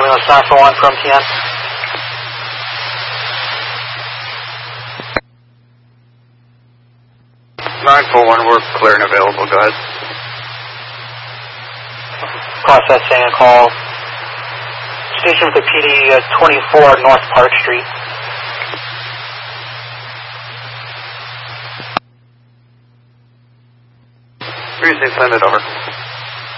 ambulance 941 from TN. 941, we're clear and available. Go ahead. Processing a call. Station with the PD 24 North Park Street. Seriously, send it over.